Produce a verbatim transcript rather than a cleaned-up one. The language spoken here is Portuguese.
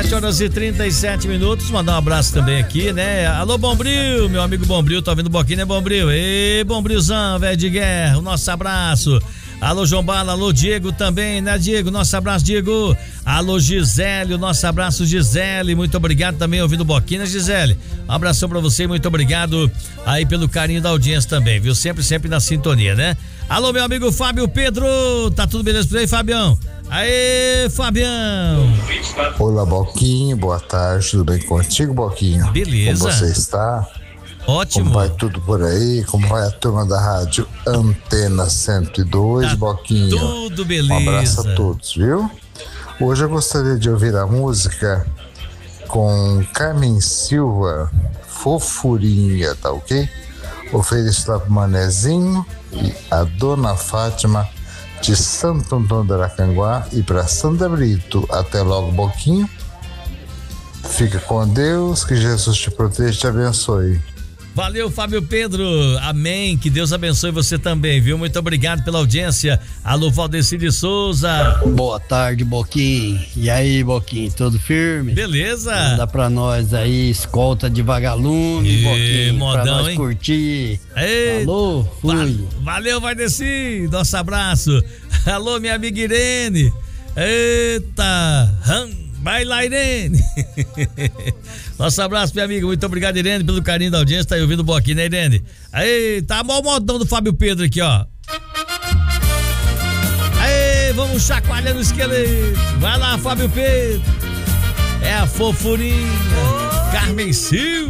sete horas e trinta e sete minutos. Mandar um abraço também aqui, né? Alô, Bombril, meu amigo Bombril, tá ouvindo um pouquinho, né, Bombril? Ê, Bombrilzão, velho de guerra, o nosso abraço. Alô, João Bala, alô, Diego também, né, Diego? Nosso abraço, Diego. Alô, Gisele, o nosso abraço, Gisele. Muito obrigado também ouvindo Boquinha, Gisele. Um abração pra você, muito obrigado aí pelo carinho da audiência também, viu? Sempre, sempre na sintonia, né? Alô, meu amigo Fábio Pedro, tá tudo beleza por aí, Fabião? Aê, Fabião! Olá, Boquinha, boa tarde, tudo bem contigo, Boquinha? Beleza. Como você está? Ótimo. Como vai tudo por aí? Como vai a turma da rádio Antena cento e dois, tá Boquinha? Tudo beleza. Um abraço a todos, viu? Hoje eu gostaria de ouvir a música com Carmen Silva, Fofurinha, tá ok? Ofereço lá pro Manezinho e a Dona Fátima de Santo Antônio do Aracanguá e para Santa Brito. Até logo, Boquinho. Fica com Deus, que Jesus te proteja e te abençoe. Valeu, Fábio Pedro, amém, que Deus abençoe você também, viu? Muito obrigado pela audiência. Alô, Valdeci de Souza. Boa tarde, Boquinho. E aí, Boquinho, tudo firme? Beleza. Manda pra nós aí, escolta de vagalume, e, Boquinho, modão, pra nós hein? Curtir. Ei, alô, fui. Va valeu, Valdeci, nosso abraço. Alô, minha amiga Irene. Eita, hum. Vai lá, Irene. Nosso abraço, minha amiga. Muito obrigado, Irene, pelo carinho da audiência. Tá aí ouvindo o Boquinha, né, Irene? Aí, tá bom o modão do Fábio Pedro aqui, ó. Aí, vamos chacoalhando o esqueleto. Vai lá, Fábio Pedro. É a Fofurinha. Oh. Carmen Silva.